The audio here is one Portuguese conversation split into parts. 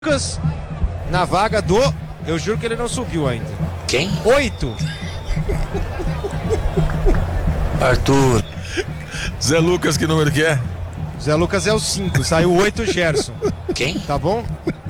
Lucas na vaga do... Eu juro que ele não subiu ainda. Quem? 8. Arthur. Zé Lucas, que número que é? Zé Lucas é o 5, saiu 8 Gerson. Quem? Tá bom?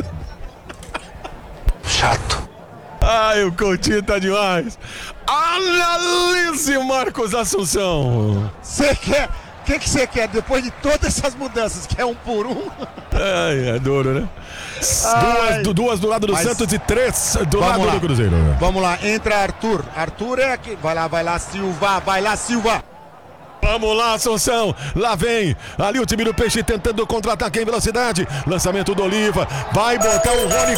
Chato. Ai, o Coutinho tá demais. Analise, Marcos Assunção. Você quer... O que você quer depois de todas essas mudanças? Quer um por um? Ai, é duro, né? Duas do lado do Santos e 3 do lado do Cruzeiro. Vamos lá, entra Arthur. Arthur é aqui. Vai lá, Silva. Vamos lá, Assunção. Lá vem. Ali o time do Peixe tentando contra-ataque em velocidade. Lançamento do Oliva. Vai botar o Rony.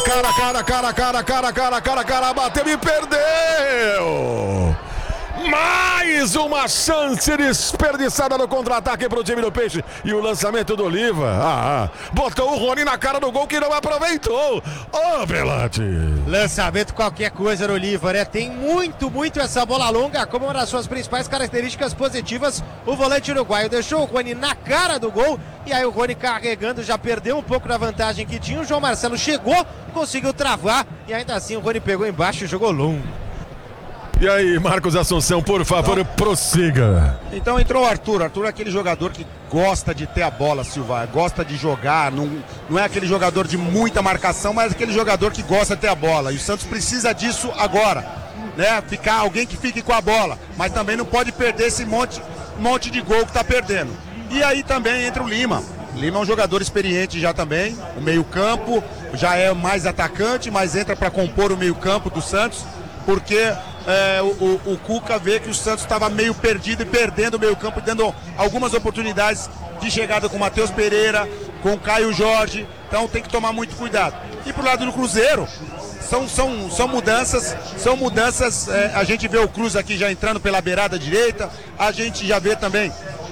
Cara. Bateu e perdeu. Mais uma chance desperdiçada no contra-ataque pro time do Peixe. E o lançamento do Oliva. Botou o Rony na cara do gol que não aproveitou. Ô, Belatti. Lançamento qualquer coisa no Oliva, né? Tem muito essa bola longa como uma das suas principais características positivas. O volante uruguaio deixou o Rony na cara do gol. E aí o Rony carregando já perdeu um pouco da vantagem que tinha. O João Marcelo chegou, conseguiu travar. E ainda assim o Rony pegou embaixo e jogou longo. E aí, Marcos Assunção, por favor, prossiga. Então entrou o Arthur. Arthur é aquele jogador que gosta de ter a bola, Silva. Gosta de jogar. Não é aquele jogador de muita marcação, mas aquele jogador que gosta de ter a bola. E o Santos precisa disso agora, né? Ficar alguém que fique com a bola. Mas também não pode perder esse monte de gol que tá perdendo. E aí também entra o Lima. Lima é um jogador experiente já também. O meio-campo já é mais atacante, mas entra para compor o meio-campo do Santos. Porque o Cuca vê que o Santos estava meio perdido e perdendo o meio campo, dando algumas oportunidades de chegada com o Matheus Pereira, com o Caio Jorge, então tem que tomar muito cuidado. E pro lado do Cruzeiro, são mudanças, a gente vê o Cruz aqui já entrando pela beirada direita, a gente já vê também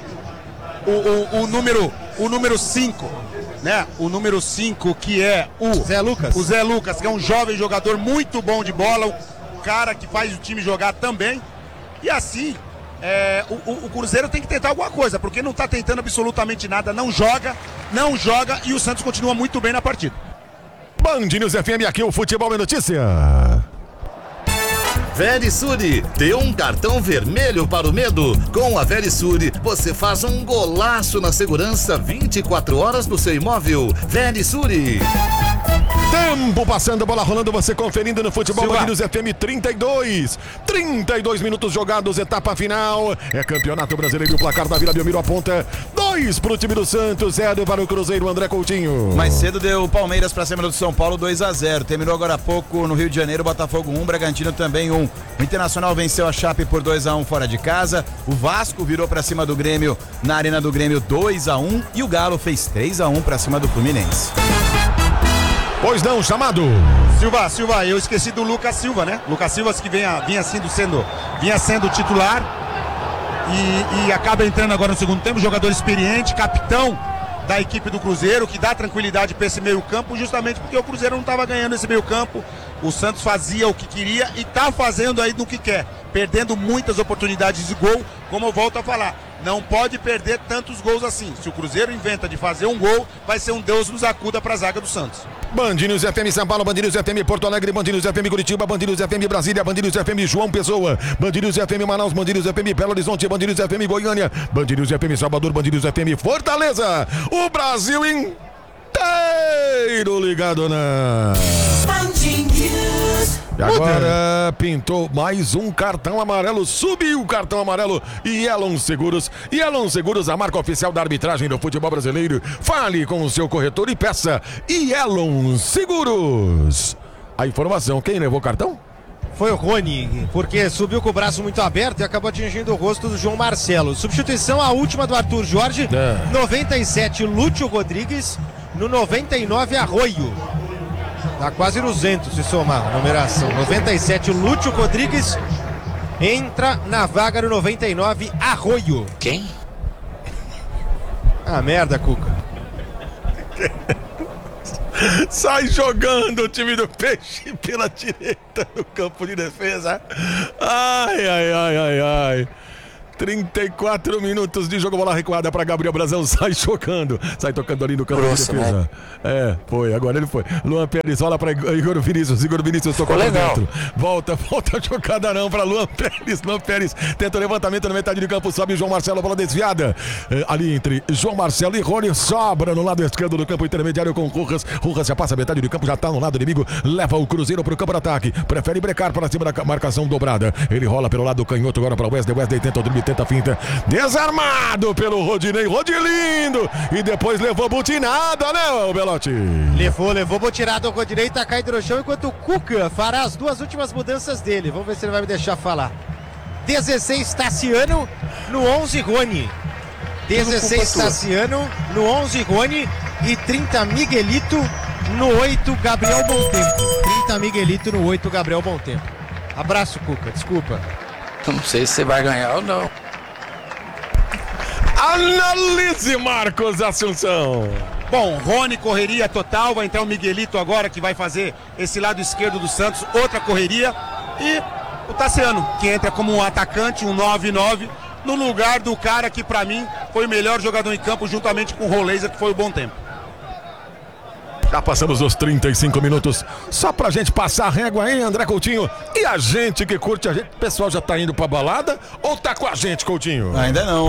o número 5, né? O número 5 que é o Zé Lucas. O Zé Lucas, que é um jovem jogador muito bom de bola, cara que faz o time jogar também. E assim, o Cruzeiro tem que tentar alguma coisa, porque não tá tentando absolutamente nada, não joga, e o Santos continua muito bem na partida. Band News FM, aqui o Futebol é Notícia. Verisure, dê um cartão vermelho para o medo. Com a Verisure, você faz um golaço na segurança 24 horas no seu imóvel. Verisure. Tempo passando, bola rolando, você conferindo no Futebol Band News FM 32 minutos jogados, etapa final. É Campeonato Brasileiro, o placar da Vila Belmiro aponta 2 pro time do Santos, 0 para o Cruzeiro, André Coutinho. Mais cedo deu o Palmeiras pra cima do São Paulo, 2-0. Terminou agora há pouco no Rio de Janeiro, Botafogo 1, Bragantino também 1. O Internacional venceu a Chape por 2-1 fora de casa. O Vasco virou pra cima do Grêmio na Arena do Grêmio 2-1. E o Galo fez 3-1 pra cima do Fluminense. Pois não, chamado. Silva, eu esqueci do Lucas Silva, né? Lucas Silva que vinha sendo titular e acaba entrando agora no segundo tempo, jogador experiente, capitão da equipe do Cruzeiro, que dá tranquilidade para esse meio campo, justamente porque o Cruzeiro não estava ganhando esse meio campo. O Santos fazia o que queria e tá fazendo aí no que quer, perdendo muitas oportunidades de gol, como eu volto a falar. Não pode perder tantos gols assim. Se o Cruzeiro inventa de fazer um gol, vai ser um Deus nos acuda para a zaga do Santos. Band News FM São Paulo, Band News FM Porto Alegre, Band News FM Curitiba, Band News FM Brasília, Band News FM João Pessoa, Band News FM Manaus, Band News FM Belo Horizonte, Band News FM Goiânia, Band News FM Salvador, Band News FM Fortaleza. O Brasil inteiro ligado na... E agora pintou mais um cartão amarelo, subiu o cartão amarelo e Elon Seguros, a marca oficial da arbitragem do futebol brasileiro. Fale com o seu corretor e peça Elon Seguros. A informação, quem levou o cartão? Foi o Rony, porque subiu com o braço muito aberto e acabou atingindo o rosto do João Marcelo. Substituição, a última do Arthur Jorge, 97 Lúcio Rodrigues, no 99 Arroio. Tá quase 200 se somar a numeração. 97 Lúcio Rodrigues entra na vaga no 99 Arroio. Quem? Ah, merda, Cuca. Sai jogando o time do Peixe pela direita no campo de defesa. Ai. 34 minutos de jogo, bola recuada para Gabriel Brazão, sai chocando, sai tocando ali no campo de defesa. Foi, agora ele foi. Luan Pérez, bola para Igor Vinícius tocou lá dentro. Volta a jogada não para Luan Pérez tenta o levantamento na metade de campo, sobe o João Marcelo, bola desviada. Ali entre João Marcelo e Rony, sobra no lado esquerdo do campo intermediário com Rojas já passa a metade de campo, já tá no lado inimigo, leva o Cruzeiro pro campo de ataque, prefere brecar para cima da marcação dobrada, ele rola pelo lado canhoto agora para Wesley tenta o drible, tenta a finta, desarmado pelo Rodinei, lindo, e depois levou butinada, né, o Belotti? Levou butinada, o Rodinei tá caído no chão, enquanto o Cuca fará as duas últimas mudanças dele, vamos ver se ele vai me deixar falar. 16 Tassiano, no 11 Rony. 16 Tassiano, no 11 Rony e 30 Miguelito, no 8 Gabriel Bontempo. 30 Miguelito no 8 Gabriel Bontempo. Abraço, Cuca, desculpa. Não sei se você vai ganhar ou não. Analise, Marcos Assunção. Bom, Rony, correria total, vai entrar o Miguelito agora que vai fazer esse lado esquerdo do Santos, outra correria, e o Tassiano, que entra como um atacante, um 9-9, no lugar do cara que pra mim foi o melhor jogador em campo, juntamente com o Roleza, que foi o Bontempo. Já passamos os 35 minutos, só pra gente passar a régua aí, André Coutinho. E a gente que curte a gente, o pessoal já tá indo pra balada ou tá com a gente, Coutinho? Ainda não,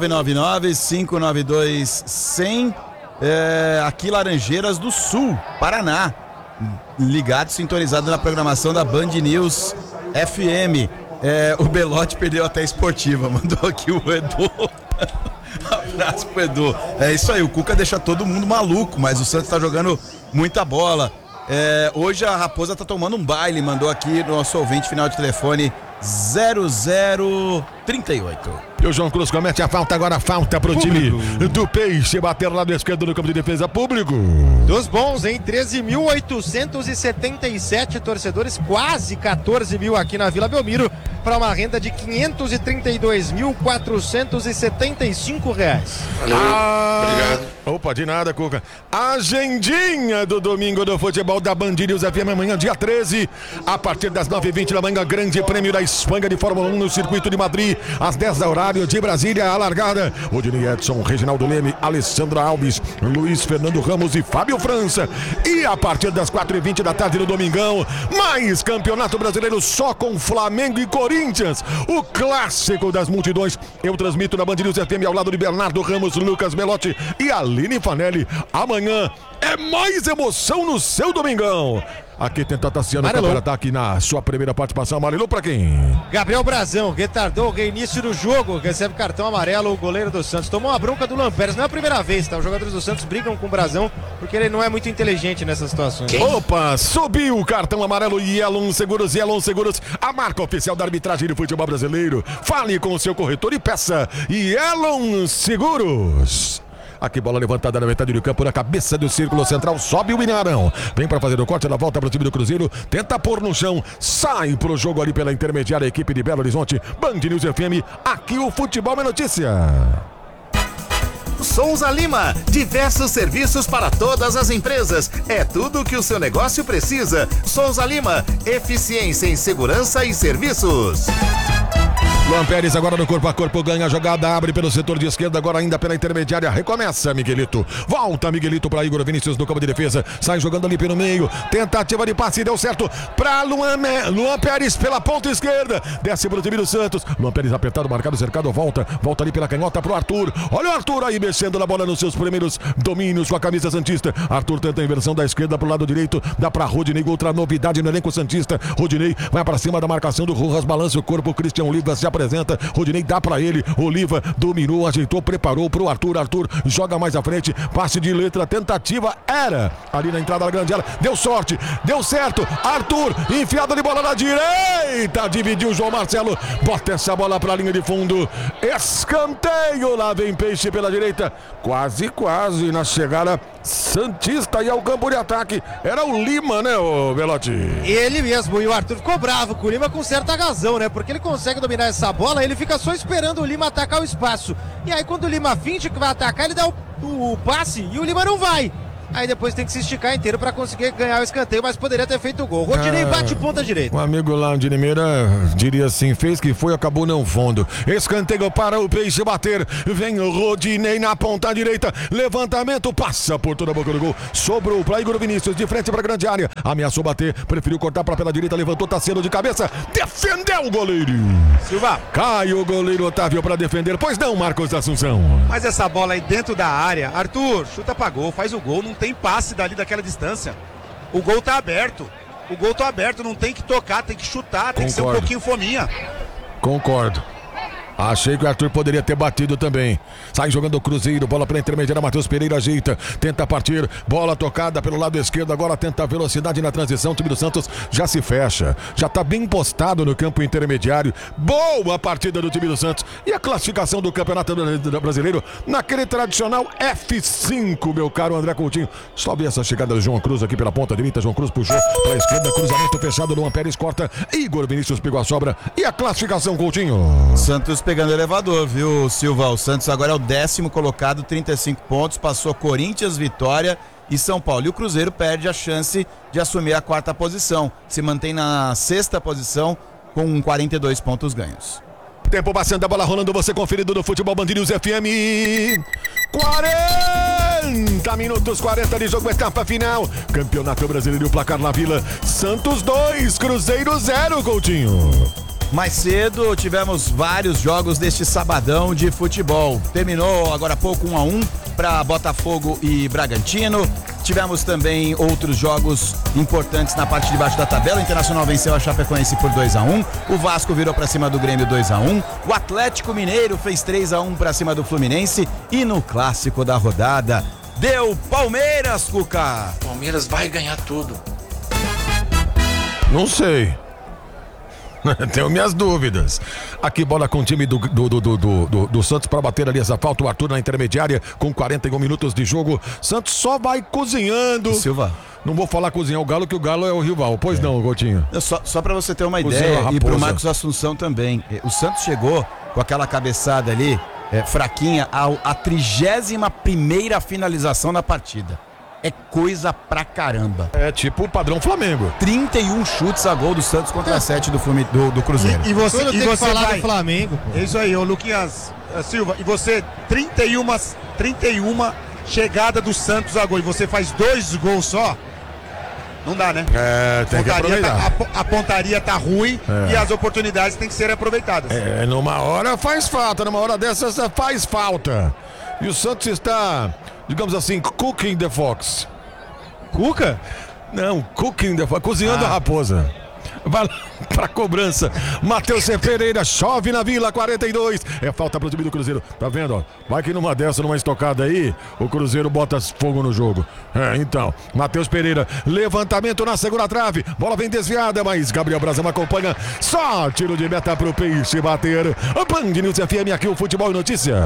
11-999-592-100, aqui Laranjeiras do Sul, Paraná. Ligado, sintonizado na programação da Band News FM. O Belotti perdeu até a esportiva, mandou aqui o Edu. Abraço pro Edu. É isso aí, o Cuca deixa todo mundo maluco, mas o Santos tá jogando muita bola. Hoje a Raposa tá tomando um baile, mandou aqui nosso ouvinte, final de telefone 0038. E o João Cruz comete a falta, agora falta pro time do Peixe, bater lá do esquerdo no campo de defesa, público. Dos bons, hein? 13.877 torcedores, quase 14 mil aqui na Vila Belmiro, para uma renda de R$532.475. Valeu, obrigado. Opa, de nada, Cuca. Agendinha do domingo do futebol da Band News FM, amanhã, dia 13, a partir das 9h20 da manhã, Grande Prêmio da Espanha de Fórmula 1 no Circuito de Madrid, às 10 da horário de Brasília, a largada. Odinei Edson, Reginaldo Leme, Alessandra Alves, Luiz Fernando Ramos e Fábio França. E a partir das 4h20 da tarde no domingão, mais Campeonato Brasileiro só com Flamengo e Corinthians, o clássico das multidões. Eu transmito na Band News FM ao lado de Bernardo Ramos, Lucas Belotti e Aline Fanelli. Amanhã é mais emoção no seu domingão. Aqui tenta Tassiano para ataque na sua primeira participação. Amarelo para quem? Gabriel Brazão retardou o reinício do jogo, recebe cartão amarelo, o goleiro do Santos. Tomou uma bronca do Luan Pérez, não é a primeira vez, tá? Os jogadores do Santos brigam com o Brazão porque ele não é muito inteligente nessas situações. Opa, subiu o cartão amarelo. Yellow Seguros, a marca oficial da arbitragem do futebol brasileiro. Fale com o seu corretor e peça Yellow Seguros. Aqui bola levantada na metade do campo, na cabeça do círculo central, sobe o Minharão, vem para fazer o corte, ela volta para o time do Cruzeiro, tenta pôr no chão, sai pro jogo ali pela intermediária equipe de Belo Horizonte. Band News FM, aqui o futebol é notícia. Souza Lima, diversos serviços para todas as empresas. É tudo o que o seu negócio precisa. Souza Lima, eficiência em segurança e serviços. Luan Pérez agora no corpo a corpo, ganha a jogada, abre pelo setor de esquerda, agora ainda pela intermediária, recomeça Miguelito, volta Miguelito para Igor Vinícius no campo de defesa, sai jogando ali pelo meio, tentativa de passe, deu certo para Luan Pérez pela ponta esquerda, desce para o time do Santos, Luan Pérez apertado, marcado, cercado, volta ali pela canhota pro Arthur, olha o Arthur aí mexendo na bola nos seus primeiros domínios com a camisa santista. Arthur tenta a inversão da esquerda pro lado direito, dá para Rodinei, outra novidade no elenco santista. Rodinei vai para cima da marcação do Rojas, balança o corpo, Christian Oliva se apresenta, Rodinei dá para ele, Oliva dominou, ajeitou, preparou pro Arthur, Arthur joga mais à frente, passe de letra, tentativa era ali na entrada da grande área, deu sorte, deu certo, Arthur enfiada de bola na direita, dividiu o João Marcelo, bota essa bola pra linha de fundo, escanteio, lá vem Peixe pela direita, quase na chegada santista e ao campo de ataque, era o Lima, né, o Belotti? Ele mesmo, e o Arthur ficou bravo com o Lima com certa razão, né, porque ele consegue dominar essa bola, ele fica só esperando o Lima atacar o espaço, e aí quando o Lima finge que vai atacar, ele dá o passe e o Lima não vai. Aí depois tem que se esticar inteiro para conseguir ganhar o escanteio, mas poderia ter feito o gol. Rodinei bate ponta direita. Um amigo lá de Limeira diria assim, fez que foi, acabou no fundo. Escanteio para o Peixe bater. Vem o Rodinei na ponta direita. Levantamento, passa por toda a boca do gol. Sobrou para Igor Vinícius, de frente para a grande área. Ameaçou bater, preferiu cortar para pela direita, levantou, Tassiano de cabeça. Defendeu o goleiro. Silva. Cai o goleiro Otávio para defender. Pois não, Marcos Assunção. Mas essa bola aí dentro da área, Arthur, chuta pra gol, faz o gol, não tem passe dali daquela distância. O gol tá aberto. O gol tá aberto, não tem que tocar, tem que chutar, tem que ser um pouquinho fominha. Concordo. Achei que o Arthur poderia ter batido também. Sai jogando o Cruzeiro, bola pela intermediária, Matheus Pereira ajeita, tenta partir, bola tocada pelo lado esquerdo, agora tenta velocidade na transição, o time do Santos já se fecha, já tá bem postado no campo intermediário. Boa partida do time do Santos e a classificação do Campeonato Brasileiro naquele tradicional F5, meu caro André Coutinho. Só ver essa chegada do João Cruz aqui pela ponta direita, João Cruz puxou para a esquerda, cruzamento fechado, Luan Pérez corta, Igor Vinícius pegou a sobra e a classificação, Coutinho. Santos pegando o elevador, viu, Silva? O Santos agora é o 10º colocado, 35 pontos, passou Corinthians, Vitória e São Paulo. E o Cruzeiro perde a chance de assumir a 4ª posição, se mantém na 6ª posição com 42 pontos ganhos. Tempo passando, a bola rolando, você conferido no Futebol Band News FM. 40 minutos, 40 de jogo, etapa final. Campeonato Brasileiro, placar na Vila. Santos 2, Cruzeiro 0, Coutinho. Mais cedo tivemos vários jogos deste sabadão de futebol. Terminou agora há pouco 1-1 para Botafogo e Bragantino. Tivemos também outros jogos importantes na parte de baixo da tabela. O Internacional venceu a Chapecoense por 2-1. O Vasco virou para cima do Grêmio 2-1. O Atlético Mineiro fez 3-1 para cima do Fluminense. E no clássico da rodada, deu Palmeiras, Cuca. Palmeiras vai ganhar tudo. Não sei. Tenho minhas dúvidas. Aqui bola com o time do Santos para bater ali essa falta. O Arthur na intermediária com 41 minutos de jogo. Santos só vai cozinhando. Silva. Não vou falar cozinhar o Galo, que o Galo é o rival. Pois não, Coutinho. Só para você ter uma ideia, e pro Marcos Assunção também. O Santos chegou com aquela cabeçada ali, fraquinha, a 31ª finalização na partida. É coisa pra caramba. É tipo o padrão Flamengo. 31 chutes a gol do Santos contra 7 do Cruzeiro. E você falar vai do Flamengo. É isso aí, ô Luquinhas Silva. E você, 31 chegada do Santos a gol. E você faz 2 gols só? Não dá, né? Tem que aproveitar. A pontaria tá ruim e as oportunidades têm que ser aproveitadas. Numa hora faz falta, numa hora dessas faz falta. E o Santos está, digamos assim, cooking the fox. Cuca? Não, cooking the fox, cozinhando a raposa. Vai lá pra cobrança. Matheus Pereira, chove na Vila, 42. É falta pro time do Cruzeiro. Tá vendo, ó? Vai que numa dessa, numa estocada aí, o Cruzeiro bota fogo no jogo. Então, Matheus Pereira, levantamento na segunda trave. Bola vem desviada, mas Gabriel Brazão acompanha. Só tiro de meta pro Peixe bater. Band News FM, aqui o Futebol e Notícia.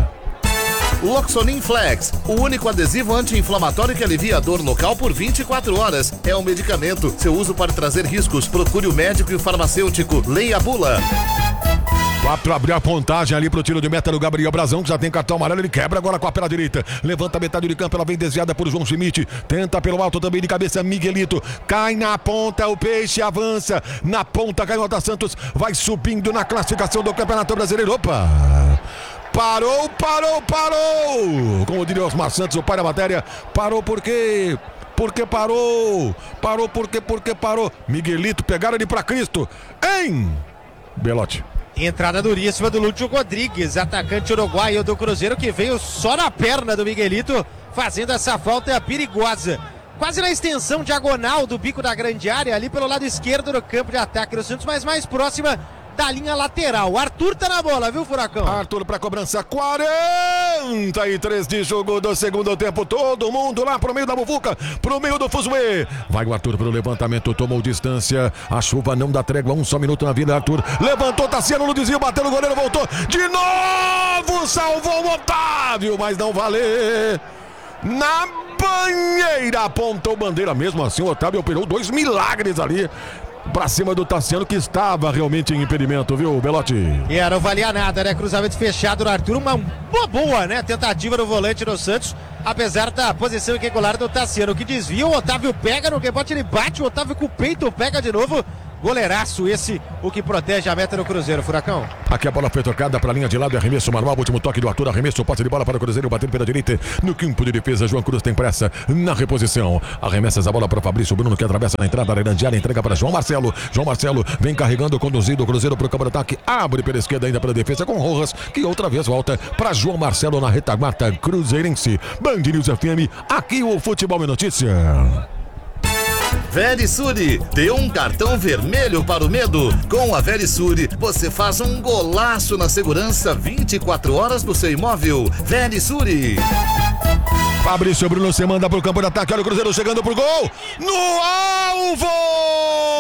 Loxonin Flex, o único adesivo anti-inflamatório que alivia a dor local por 24 horas. É um medicamento. Seu uso pode trazer riscos. Procure o médico e o farmacêutico. Leia a bula. 4 abriu a pontagem ali pro tiro de meta do Gabriel Brazão, que já tem cartão amarelo, ele quebra agora com a pela direita, levanta metade de campo, ela vem desviada por João Schmidt, tenta pelo alto também de cabeça Miguelito, cai na ponta, o Peixe avança, na ponta Canhota Santos, vai subindo na classificação do Campeonato Brasileiro. Opa! Parou! Como diria Osmar Santos, o pai da matéria, parou por quê? Porque parou? Parou porque parou? Miguelito, pegaram ele pra Cristo, hein? Belotti. Entrada duríssima do Lúcio Rodrigues, atacante uruguaio do Cruzeiro, que veio só na perna do Miguelito, fazendo essa falta perigosa. Quase na extensão diagonal do bico da grande área, ali pelo lado esquerdo do campo de ataque do Santos, mas mais próxima da linha lateral. O Arthur tá na bola, viu, Furacão? Arthur pra cobrança, 43 de jogo do segundo tempo. Todo mundo lá pro meio da muvuca, pro meio do fuzuê. Vai o Arthur pro levantamento, tomou distância. A chuva não dá trégua, só minuto na vida. Arthur levantou, Tassiano no desvio, bateu no goleiro, voltou. De novo, salvou o Otávio, mas não vale. Na banheira, apontou bandeira. Mesmo assim, o Otávio operou 2 milagres ali pra cima do Tassiano, que estava realmente em impedimento, viu, Belotti? Não valia nada, né? Cruzamento fechado no Arthur, uma boa, né? Tentativa do volante do Santos, apesar da posição irregular do Tassiano, que desvia, o Otávio pega no rebote, ele bate, o Otávio com o peito, pega de novo. Goleiraço esse, o que protege a meta do Cruzeiro, Furacão. Aqui a bola foi tocada para a linha de lado, arremesso manual, último toque do Arthur, arremesso, passe de bola para o Cruzeiro, batendo pela direita, no campo de defesa, João Cruz tem pressa na reposição, arremessa essa bola para Fabrício Bruno, que atravessa na entrada da grande área, entrega para João Marcelo vem carregando, conduzindo o Cruzeiro para o campo de ataque, abre pela esquerda ainda para a defesa com Rojas, que outra vez volta para João Marcelo na retaguarda cruzeirense. Band News FM, aqui o Futebol é Notícia. Verisure, dê um cartão vermelho para o medo. Com a Verisure, você faz um golaço na segurança 24 horas do seu imóvel. Verisure. Fabrício Bruno se manda pro campo de ataque, olha o Cruzeiro chegando pro gol, no alvo!